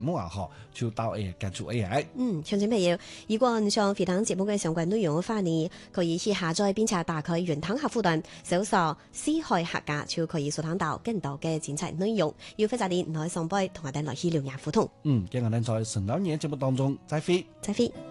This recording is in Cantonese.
目啊，嗬，就到接觸 AI。 詳情朋友，如果你想回聽節目嘅相關內容嘅話呢，可以去下載並且打開雲端客戶端，搜索思海客家，就可以收聽到更多嘅精彩內容。要負責啲來上輩同我哋來去聊牙互動。 今日我哋在神老年節目當中再會。 再會。